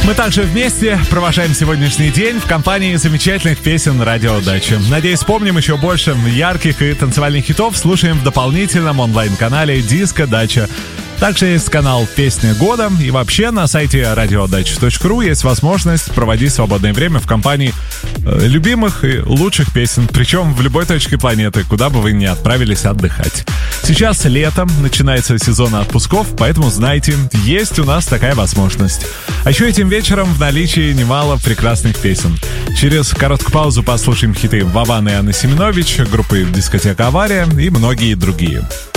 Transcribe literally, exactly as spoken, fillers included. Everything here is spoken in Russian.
Мы также вместе провожаем сегодняшний день в компании замечательных песен «Радио Дача». Надеюсь, вспомним еще больше ярких и танцевальных хитов. Слушаем в дополнительном онлайн-канале «Диско Дача». Также есть канал «Песни года», и вообще на сайте радио дача точка ру есть возможность проводить свободное время в компании э, любимых и лучших песен, причем в любой точке планеты, куда бы вы ни отправились отдыхать. Сейчас лето, начинается сезон отпусков, поэтому знайте, есть у нас такая возможность. А еще этим вечером в наличии немало прекрасных песен. Через короткую паузу послушаем хиты Вована и Анны Семенович, группы «Дискотека Авария» и многие другие.